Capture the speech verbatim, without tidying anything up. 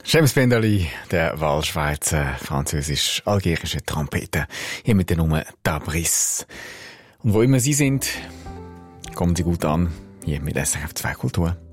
James Bendali, der Wahlschweizer französisch-algerische Trompete, hier mit der Nummer Tabris. Und wo immer Sie sind, kommen Sie gut an, hier mit S R F zwei Kultur.